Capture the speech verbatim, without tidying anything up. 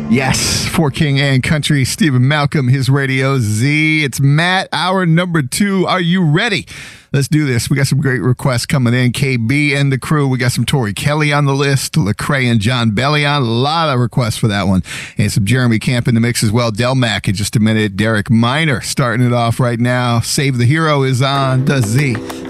Yes, for King and Country, Stephen Malcolm, his Radio Z. It's Matt, hour number two. Are you ready? Let's do this. We got some great requests coming in. K B and the crew. We got some Tori Kelly on the list. Lecrae and John Bellion. A lot of requests for that one. And some Jeremy Camp in the mix as well. Del Mac in just a minute. Derek Minor starting it off right now. Save the Hero is on the Z.